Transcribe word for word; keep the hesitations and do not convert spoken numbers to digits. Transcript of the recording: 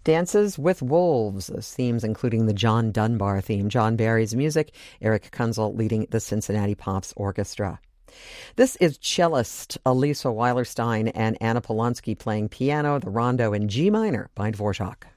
Dances with Wolves, themes including the John Dunbar theme. John Barry's music, Eric Kunzel leading the Cincinnati Pops Orchestra. This is cellist Elisa Weilerstein and Anna Polonsky playing piano, the rondo in G minor by Dvorak.